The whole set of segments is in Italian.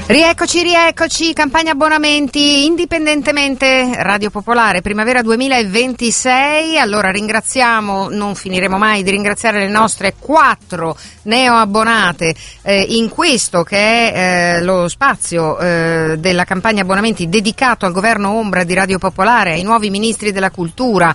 Rieccoci, campagna abbonamenti indipendentemente Radio Popolare, primavera 2026. Allora ringraziamo, non finiremo mai di ringraziare le nostre 4 neoabbonate in questo che è lo spazio della campagna abbonamenti dedicato al governo ombra di Radio Popolare, ai nuovi ministri della cultura,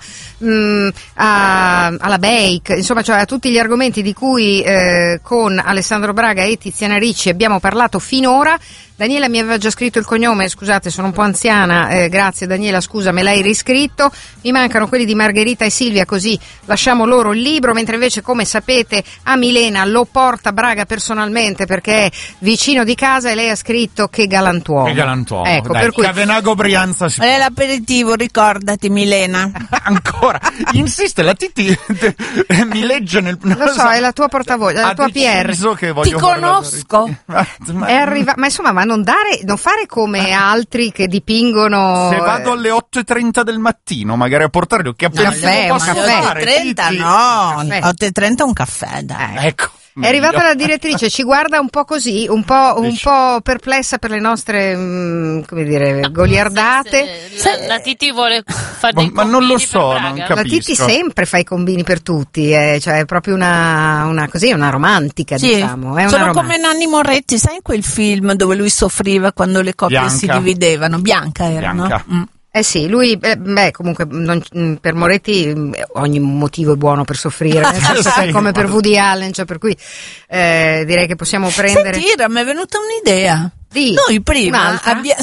alla BEIC, insomma, cioè a tutti gli argomenti di cui con Alessandro Braga e Tiziana Ricci abbiamo parlato finora. Daniela mi aveva già scritto il cognome, scusate, sono un po' anziana, grazie Daniela, scusa, me l'hai riscritto. Mi mancano quelli di Margherita e Silvia, così lasciamo loro il libro, mentre invece, come sapete, a Milena lo porta Braga personalmente perché è vicino di casa e lei ha scritto che galantuomo. Che galantuomo, ecco, dai, per cui Cavenago Brianza si... È l'aperitivo, ricordati Milena. Ancora, insiste, la Titti mi legge nel... Lo so, è la tua portavoce, è la tua PR. Che voglio Ti conosco. Ma insomma, ma non fare come altri che dipingono. Se vado alle 8:30 del mattino, magari a portare che caffè, posso un caffè. fare, 8:30 no, 8:30 un caffè, dai. Ecco. È arrivata la direttrice, ci guarda un po' così, un po' perplessa per le nostre, come dire, goliardate. La Titi vuole fare dei ma non lo so, per non Braga. capisco. La Titi sempre fa i combini per tutti, cioè è proprio una così, una romantica, Sì, diciamo. È sono una come Nanni Moretti, sai quel film dove lui soffriva quando le coppie Bianca. si dividevano? Bianca era, Bianca. no? Sì, lui, comunque, per Moretti ogni motivo è buono per soffrire, nel senso che è come per Woody Allen, cioè per cui direi che possiamo prendere... Senti, mi è venuta un'idea. Di Noi prima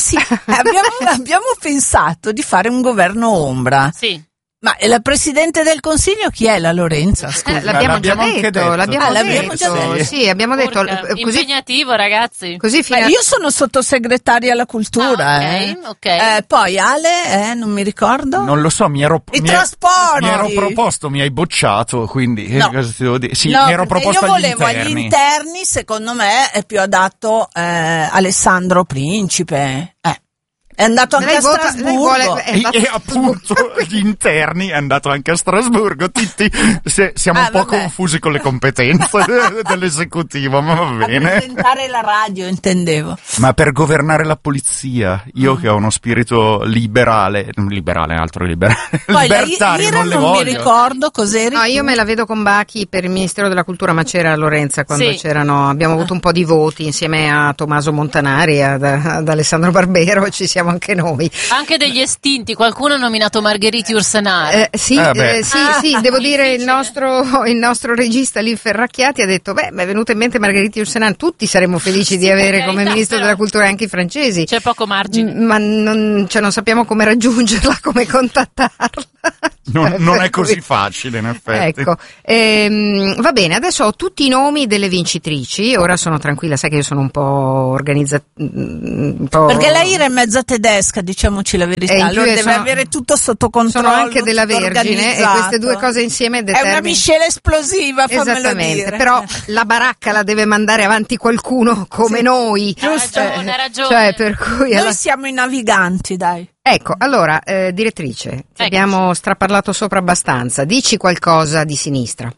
abbiamo pensato di fare un governo ombra. Sì. Ma la Presidente del Consiglio chi è? La Lorenza? Scusa. L'abbiamo già anche detto, l'abbiamo già detto. Sì, abbiamo detto così, Impegnativo, ragazzi. così fino a... Io sono sottosegretaria alla cultura. Ok. Poi Ale, non mi ricordo. Non lo so, mi ero trasporti. proposto, mi hai bocciato, quindi No. cosa ti devo dire? Sì, No, mi ero perché proposto io volevo agli agli interni, secondo me è più adatto Alessandro Principe. È andato anche a Strasburgo. E appunto gli interni è andato anche a Strasburgo. Titti, siamo un po' confusi con le competenze dell'esecutivo, ma va A bene. presentare la radio, intendevo. Ma per governare la polizia, io che ho uno spirito liberale, altro liberale, Poi libertario, la non le non mi voglio. ricordo cos'eri. No, io me la vedo con Bachi per il Ministero della Cultura, ma c'era Lorenza quando Sì. abbiamo avuto un po' di voti insieme a Tommaso Montanari, ad Alessandro Barbero, ci siamo anche noi. Anche degli estinti, qualcuno ha nominato Margheriti Ursenari. Sì, devo dire il nostro regista lì Ferracchiati ha detto mi è venuta in mente Margheriti Ursenari, tutti saremmo felici di avere per come carità, ministro però della cultura anche i francesi. C'è poco margine. Ma non sappiamo come raggiungerla, come contattarla. Non è così facile, in effetti. Ecco, va bene, adesso ho tutti i nomi delle vincitrici, ora sono tranquilla, sai che io sono un po' organizzata. Perché lei era mezza tedesca, diciamoci la verità, allora deve avere tutto sotto controllo. Sono anche della Vergine e queste due cose insieme determinano. È una miscela esplosiva, fammelo Esattamente, dire. però la baracca la deve mandare avanti qualcuno come noi. Hai ragione. Cioè, per cui Noi siamo i naviganti, dai. Ecco, allora, direttrice, ti abbiamo straparlato sopra abbastanza, dici qualcosa di sinistra.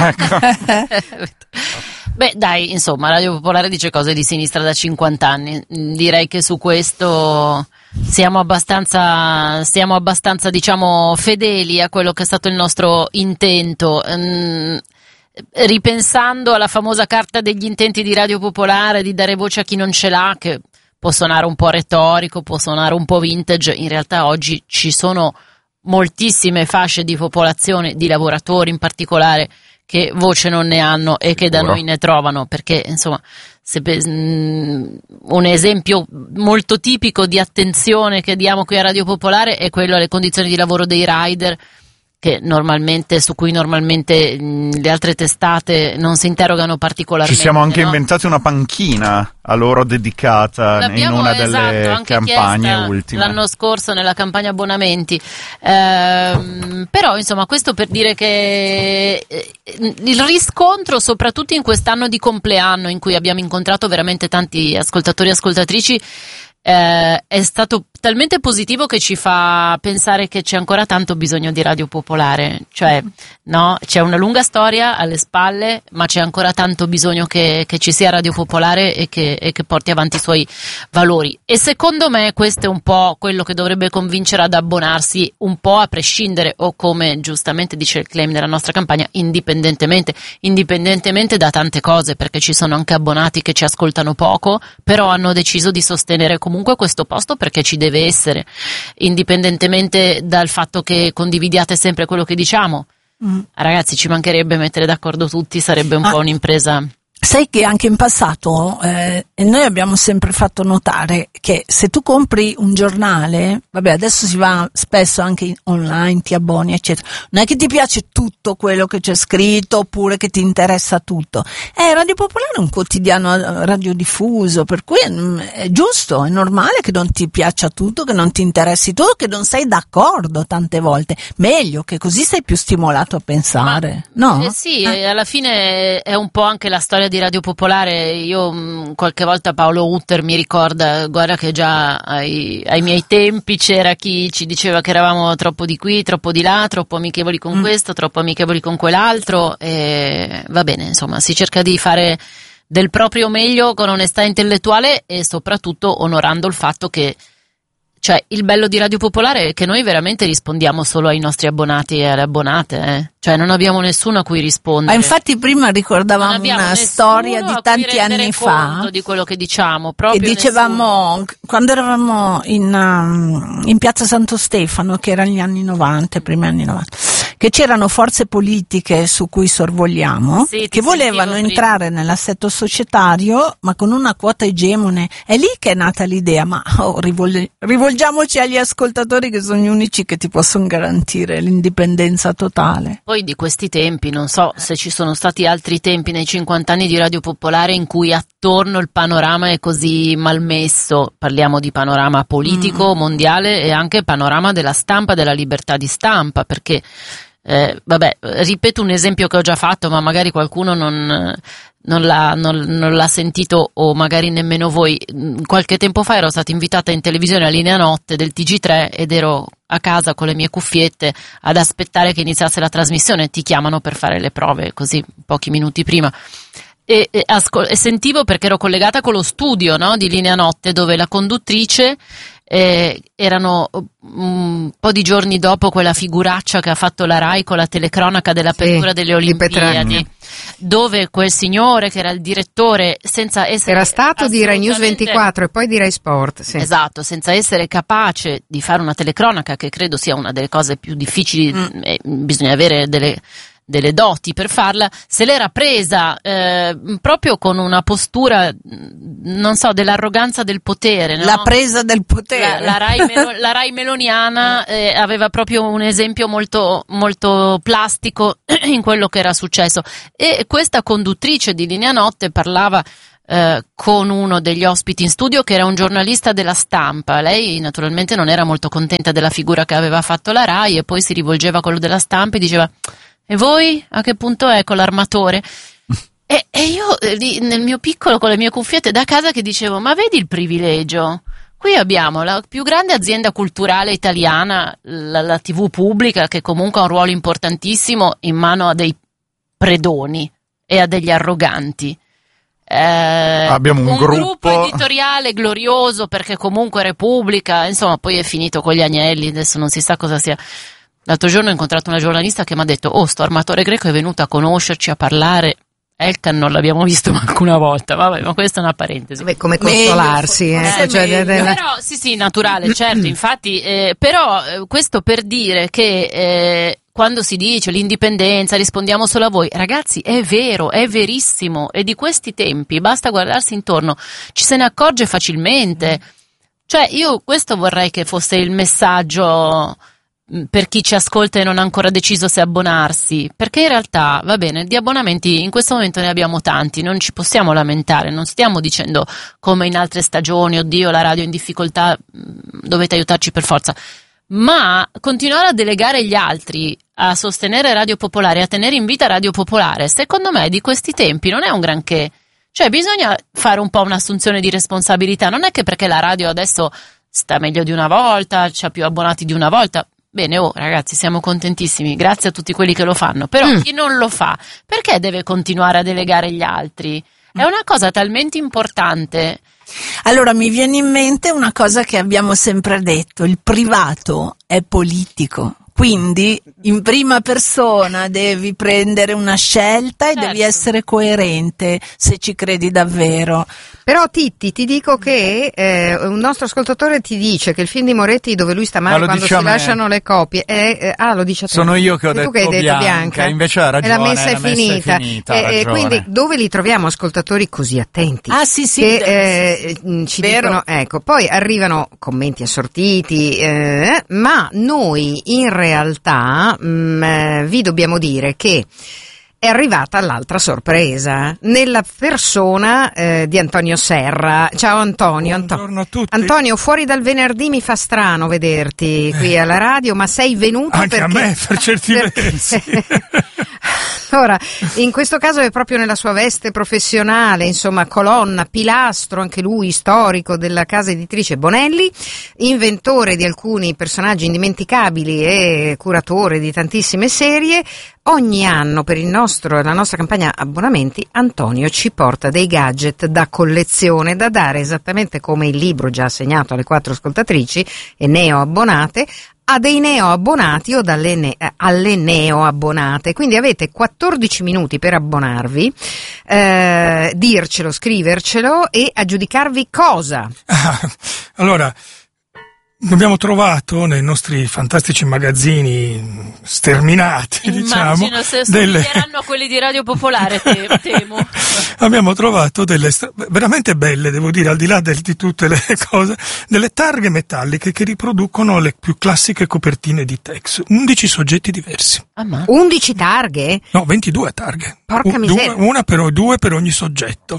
Beh, dai, insomma, Radio Popolare dice cose di sinistra da 50 anni. Direi che su questo siamo abbastanza, diciamo, fedeli a quello che è stato il nostro intento. Ripensando alla famosa carta degli intenti di Radio Popolare di dare voce a chi non ce l'ha, che può suonare un po' retorico, può suonare un po' vintage, in realtà oggi ci sono moltissime fasce di popolazione, di lavoratori in particolare, che voce non ne hanno e che da noi ne trovano, perché insomma un esempio molto tipico di attenzione che diamo qui a Radio Popolare è quello alle condizioni di lavoro dei rider, su cui normalmente le altre testate non si interrogano particolarmente. Ci siamo anche inventati una panchina a loro dedicata in una delle campagne ultime. L'anno scorso nella campagna abbonamenti. Però insomma, questo per dire che il riscontro, soprattutto in quest'anno di compleanno in cui abbiamo incontrato veramente tanti ascoltatori e ascoltatrici, è stato talmente positivo che ci fa pensare che c'è ancora tanto bisogno di Radio Popolare, cioè no, c'è una lunga storia alle spalle, ma c'è ancora tanto bisogno che ci sia Radio Popolare e che porti avanti i suoi valori. E secondo me questo è un po' quello che dovrebbe convincere ad abbonarsi un po' a prescindere, o come giustamente dice il claim della nostra campagna, indipendentemente da tante cose, perché ci sono anche abbonati che ci ascoltano poco, però hanno deciso di sostenere comunque questo posto perché ci deve essere, indipendentemente dal fatto che condividiate sempre quello che diciamo. Ragazzi, ci mancherebbe mettere d'accordo tutti, sarebbe un po' un'impresa. Sai che anche in passato noi abbiamo sempre fatto notare che se tu compri un giornale, vabbè, adesso si va spesso anche online, ti abboni eccetera, non è che ti piace tutto quello che c'è scritto oppure che ti interessa tutto. Radio Popolare è un quotidiano radiodiffuso, per cui è giusto, è normale che non ti piaccia tutto, che non ti interessi tutto, che non sei d'accordo tante volte. Meglio, che così sei più stimolato a pensare, no? Sì, alla fine è un po' anche la storia di Radio Popolare. Io qualche volta Paolo Utter mi ricorda, guarda che già ai miei tempi c'era chi ci diceva che eravamo troppo di qui, troppo di là, troppo amichevoli con questo, troppo amichevoli con quell'altro, e va bene, insomma, si cerca di fare del proprio meglio con onestà intellettuale e soprattutto onorando il fatto che, cioè, il bello di Radio Popolare è che noi veramente rispondiamo solo ai nostri abbonati e alle abbonate, Cioè non abbiamo nessuno a cui rispondere. Infatti prima ricordavamo una storia di tanti anni fa di quello che diciamo, e dicevamo quando eravamo in Piazza Santo Stefano, che era gli anni 90, primi anni 90, che c'erano forze politiche su cui sorvoliamo, che volevano entrare nell'assetto societario ma con una quota egemone. È lì che è nata l'idea, ma rivolgiamoci agli ascoltatori che sono gli unici che ti possono garantire l'indipendenza totale. Poi di questi tempi, non so se ci sono stati altri tempi nei 50 anni di Radio Popolare in cui attorno il panorama è così malmesso. Parliamo di panorama politico mondiale e anche panorama della stampa, della libertà di stampa, perché ripeto un esempio che ho già fatto, ma magari qualcuno non l'ha sentito, o magari nemmeno voi. Qualche tempo fa ero stata invitata in televisione a Linea Notte del TG3 ed ero a casa con le mie cuffiette ad aspettare che iniziasse la trasmissione. Ti chiamano per fare le prove così pochi minuti prima e sentivo, perché ero collegata con lo studio, no, di Linea Notte, dove la conduttrice erano un po' di giorni dopo quella figuraccia che ha fatto la Rai con la telecronaca dell'apertura delle Olimpiadi, dove quel signore che era il direttore, senza essere era stato di Rai News 24 e poi di Rai Sport, sì. Esatto, senza essere capace di fare una telecronaca, che credo sia una delle cose più difficili, bisogna avere delle doti per farla, se l'era presa proprio con una postura, non so, dell'arroganza del potere, no? La presa del potere. La Rai meloniana aveva proprio un esempio molto, molto plastico in quello che era successo, e questa conduttrice di Linea Notte parlava con uno degli ospiti in studio che era un giornalista della Stampa. Lei naturalmente non era molto contenta della figura che aveva fatto la Rai, e poi si rivolgeva a quello della Stampa e diceva: e voi a che punto è con l'armatore? E io lì nel mio piccolo con le mie cuffiette da casa che dicevo: ma vedi il privilegio? Qui abbiamo la più grande azienda culturale italiana, la TV pubblica, che comunque ha un ruolo importantissimo, in mano a dei predoni e a degli arroganti. Abbiamo un gruppo editoriale glorioso, perché comunque Repubblica, insomma, poi è finito con gli agnelli, adesso non si sa cosa sia. L'altro giorno ho incontrato una giornalista che mi ha detto: sto armatore greco è venuto a conoscerci, a parlare. Elkan non l'abbiamo visto manco una volta. Vabbè, ma questa è una parentesi. Vabbè, come consolarsi, Però sì, naturale, certo, infatti, però questo per dire che quando si dice l'indipendenza, rispondiamo solo a voi, ragazzi, è vero, è verissimo, e di questi tempi basta guardarsi intorno, ci se ne accorge facilmente. Cioè, io questo vorrei che fosse il messaggio per chi ci ascolta e non ha ancora deciso se abbonarsi, perché in realtà, va bene, di abbonamenti in questo momento ne abbiamo tanti, non ci possiamo lamentare, non stiamo dicendo come in altre stagioni: oddio, la radio è in difficoltà, dovete aiutarci per forza. Ma continuare a delegare gli altri a sostenere Radio Popolare, a tenere in vita Radio Popolare, secondo me di questi tempi non è un granché. Cioè bisogna fare un po' un'assunzione di responsabilità, non è che perché la radio adesso sta meglio di una volta, c'ha più abbonati di una volta. Bene, ragazzi, siamo contentissimi, grazie a tutti quelli che lo fanno, però chi non lo fa, perché deve continuare a delegare gli altri? È una cosa talmente importante. Allora mi viene in mente una cosa che abbiamo sempre detto: il privato è politico. Quindi in prima persona devi prendere una scelta e devi essere coerente se ci credi davvero. Però Titti, ti dico che un nostro ascoltatore ti dice che il film di Moretti dove lui sta male quando si lasciano le coppie lo dice a te. Sono io che ho detto tu che hai detto Bianca. Invece ha ragione, la messa è finita. Quindi dove li troviamo ascoltatori così attenti? Ah sì, che ci dicono, ecco, poi arrivano commenti assortiti, ma noi in realtà vi dobbiamo dire che è arrivata l'altra sorpresa nella persona di Antonio Serra. Ciao Antonio. Buongiorno a tutti. Antonio, fuori dal venerdì mi fa strano vederti qui alla radio, ma sei venuto anche a me per certi versi. Allora, in questo caso è proprio nella sua veste professionale, insomma, colonna, pilastro, anche lui storico della casa editrice Bonelli, inventore di alcuni personaggi indimenticabili e curatore di tantissime serie. Ogni anno per la nostra campagna abbonamenti Antonio ci porta dei gadget da collezione da dare, esattamente come il libro già assegnato alle 4 ascoltatrici e neoabbonate, a dei neoabbonati o alle neoabbonate. Quindi avete 14 minuti per abbonarvi, dircelo, scrivercelo e aggiudicarvi cosa? Allora, abbiamo trovato nei nostri fantastici magazzini sterminati, immagino, se somiglieranno a quelli di Radio Popolare, temo. Abbiamo trovato delle veramente belle, devo dire, al di là di tutte le cose, delle targhe metalliche che riproducono le più classiche copertine di Tex. 11 soggetti diversi. 11 targhe? No, 22 targhe. Porca miseria. Due per ogni soggetto.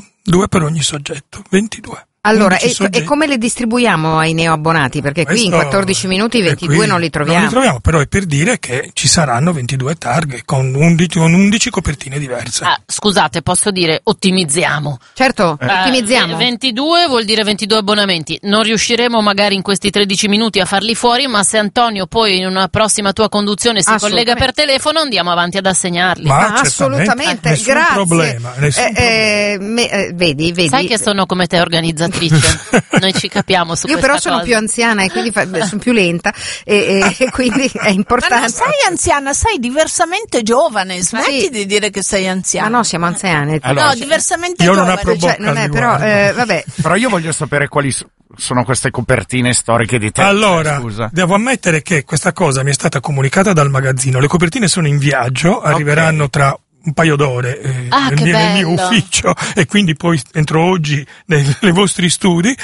22. Allora, e come le distribuiamo ai neoabbonati? Perché qui in 14 minuti 22 non li troviamo. Non li troviamo, però è per dire che ci saranno 22 targhe con 11 copertine diverse. Scusate, posso dire ottimizziamo. Certo, ottimizziamo. 22 vuol dire 22 abbonamenti. Non riusciremo magari in questi 13 minuti a farli fuori, ma se Antonio poi in una prossima tua conduzione si collega per telefono, andiamo avanti ad assegnarli. Ma assolutamente, nessun grazie. Problema. Vedi. Sai che sono come te organizzatrice. Noi ci capiamo su io questa però sono cosa. più anziana e quindi sono più lenta e quindi è importante. Ma non sei anziana, sei diversamente giovane. Smetti di dire che sei anziana. Ma no, siamo anziane. Allora, diversamente io giovane. Non apro bocca non è, però vabbè. Però io voglio sapere quali sono queste copertine storiche di te. Allora, scusa. Devo ammettere che questa cosa mi è stata comunicata dal magazzino. Le copertine sono in viaggio, arriveranno tra un paio d'ore nel mio ufficio e quindi poi entro oggi nei vostri studi.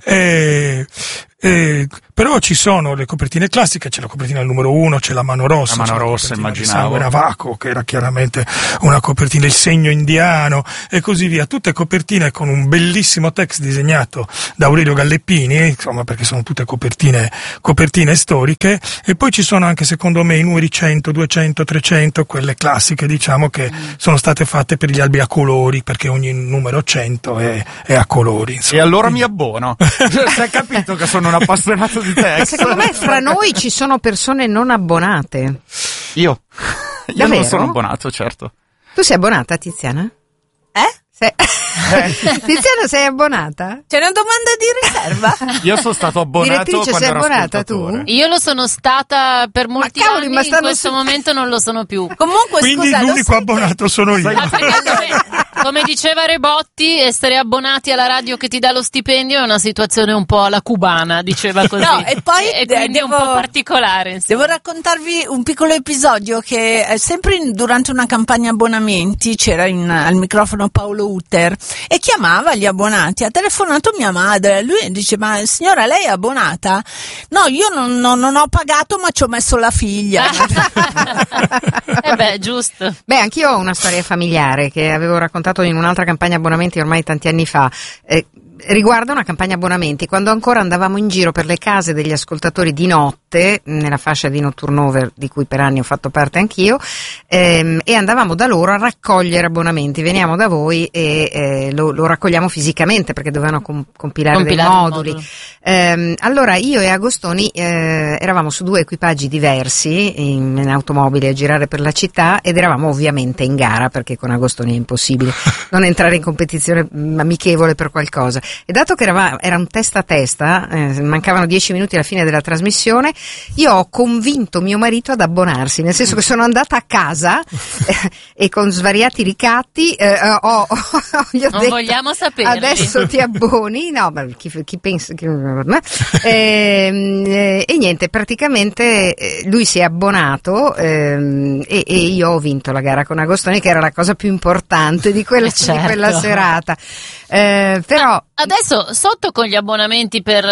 Però ci sono le copertine classiche, c'è la copertina numero 1, c'è la mano rossa. La mano rossa, immaginavo. Sangue Navaco, che era chiaramente una copertina, il segno indiano e così via. Tutte copertine con un bellissimo text disegnato da Aurelio Galleppini, insomma, perché sono tutte copertine storiche. E poi ci sono anche, secondo me, i numeri 100, 200, 300, quelle classiche, diciamo, che sono state fatte per gli albi a colori, perché ogni numero 100 è a colori. Insomma. E allora mi abbono. Si è capito che sono un appassionato di text. Secondo me fra noi ci sono persone non abbonate. Io Davvero? non sono abbonato, certo. Tu sei abbonata, Tiziana? Tiziana, sei abbonata? C'è una domanda di riserva? Io sono stato abbonato. Direttrice, quando sei ero abbonata tu? ascoltatore. Io lo sono stata per molti cavoli, anni, ma in questo momento non lo sono più. Comunque, Quindi scusa, l'unico abbonato sono io. Come diceva Rebotti, essere abbonati alla radio che ti dà lo stipendio è una situazione un po' alla cubana, diceva così. No, e poi quindi è un po' particolare. Devo raccontarvi un piccolo episodio che sempre durante una campagna abbonamenti c'era al microfono Paolo Utter e chiamava gli abbonati. Ha telefonato mia madre, lui dice: ma signora, lei è abbonata? No, io non ho pagato, ma ci ho messo la figlia. Giusto. Beh, anch'io ho una storia familiare che avevo raccontato in un'altra campagna abbonamenti ormai tanti anni fa. riguarda una campagna abbonamenti, quando ancora andavamo in giro per le case degli ascoltatori di notte, nella fascia di Notturnover di cui per anni ho fatto parte anch'io, e andavamo da loro a raccogliere abbonamenti. Veniamo da voi e lo raccogliamo fisicamente perché dovevano compilare dei moduli. Allora io e Agostoni eravamo su 2 equipaggi diversi in automobile a girare per la città, ed eravamo ovviamente in gara perché con Agostoni è impossibile non entrare in competizione amichevole per qualcosa. E dato che era un testa a testa, mancavano 10 minuti alla fine della trasmissione, io ho convinto mio marito ad abbonarsi, nel senso che sono andata a casa e con svariati ricatti gli ho detto, vogliamo sapere, adesso ti abboni. No, ma chi pensa e niente, praticamente lui si è abbonato e io ho vinto la gara con Agostoni, che era la cosa più importante di quella serata. Però adesso sotto con gli abbonamenti per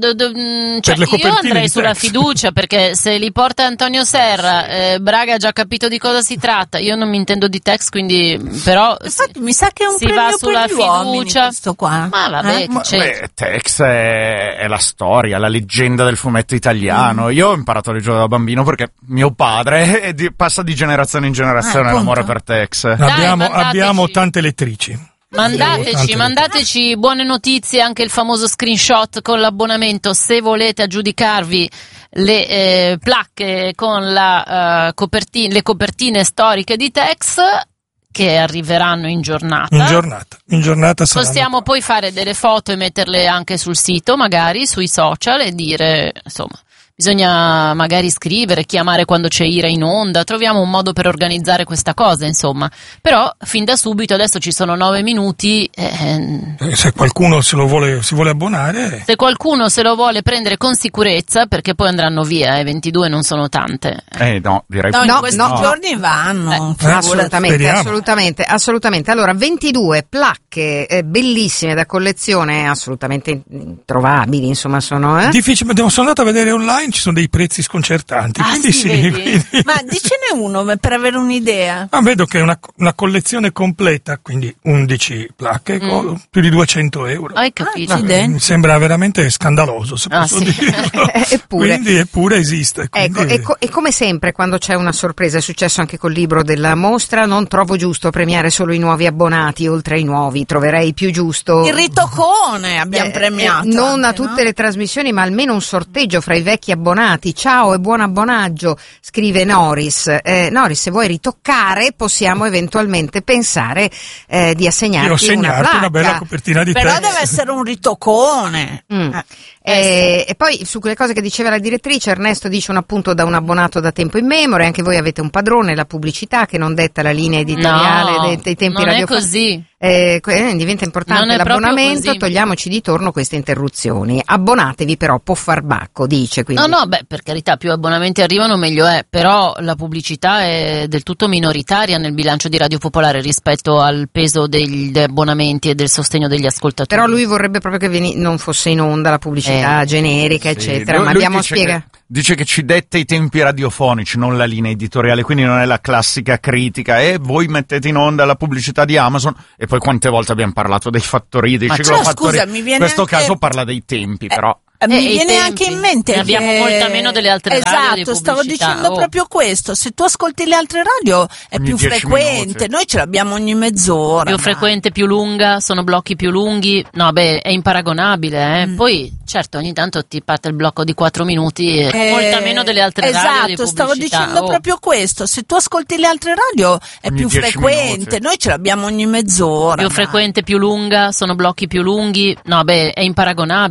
io andrei sulla fiducia, perché se li porta Antonio Serra, Braga ha già capito di cosa si tratta. Io non mi intendo di text, quindi però infatti mi sa che è un si premio va sulla per gli uomini, fiducia questo qua. Ma vabbè, Tex è la storia, la leggenda del fumetto italiano. Io ho imparato a leggere da bambino perché mio padre passa di generazione in generazione l'amore per Tex. Abbiamo tante lettrici. Mandateci buone notizie, anche il famoso screenshot con l'abbonamento, se volete aggiudicarvi le placche con le copertine storiche di Tex, che arriveranno in giornata. In giornata saranno. Possiamo poi fare delle foto e metterle anche sul sito, magari sui social, e dire, insomma, bisogna magari scrivere, chiamare quando c'è Ira in onda, troviamo un modo per organizzare questa cosa, insomma. Però fin da subito, adesso ci sono 9 minuti. Se qualcuno si vuole abbonare. Se qualcuno se lo vuole prendere con sicurezza, perché poi andranno via, 22 non sono tante. No, direi in questi giorni vanno. Assolutamente. Allora, 22 placche bellissime da collezione, assolutamente introvabili, insomma, sono difficile, sono andato a vedere online, ci sono dei prezzi sconcertanti. Quindi sì. Ma dicene uno per avere un'idea. Vedo che è una collezione completa, quindi 11 placche con più di 200 euro. Hai capito? Mi sembra veramente scandaloso, se posso dirlo. Eppure esiste. Quindi... Ecco, e come sempre quando c'è una sorpresa, è successo anche col libro della mostra, non trovo giusto premiare solo i nuovi abbonati. Oltre ai nuovi troverei più giusto il ritoccone, abbiamo premiato non anche, a tutte le trasmissioni, ma almeno un sorteggio fra i vecchi abbonati. Ciao e buon abbonaggio, scrive Noris. Noris, se vuoi ritoccare possiamo eventualmente pensare di assegnarti una bella copertina di però Tex. Deve essere un ritoccone. E poi su quelle cose che diceva la direttrice, Ernesto dice un appunto da un abbonato da tempo immemore. Anche voi avete un padrone, la pubblicità, che non detta la linea editoriale dei tempi radiofonici. Non è così. Diventa importante l'abbonamento, togliamoci di torno queste interruzioni. Abbonatevi, però può far bacco, dice. Quindi. No, per carità, più abbonamenti arrivano meglio è, però la pubblicità è del tutto minoritaria nel bilancio di Radio Popolare rispetto al peso degli abbonamenti e del sostegno degli ascoltatori. Però lui vorrebbe proprio che non fosse in onda la pubblicità generica, eccetera, ma abbiamo spiegato. Dice che ci detta i tempi radiofonici, non la linea editoriale, quindi non è la classica critica. E voi mettete in onda la pubblicità di Amazon. E poi quante volte abbiamo parlato dei fattori, dei ciclofattori. In questo caso parla dei tempi, però. Mi viene anche in mente ne abbiamo molta meno delle altre radio. Esatto, stavo dicendo proprio questo. Se tu ascolti le altre radio è ogni più frequente, minuti. Noi ce l'abbiamo ogni mezz'ora. Più frequente, più lunga, sono blocchi più lunghi. No, è imparagonabile. Poi, certo, ogni tanto ti parte il blocco di 4 minuti, molta meno delle altre radio. Esatto, stavo dicendo proprio questo. Se tu ascolti le altre radio è ogni più frequente, minuti. Noi ce l'abbiamo ogni mezz'ora. Più frequente, più lunga, sono blocchi più lunghi. No, è imparagonabile.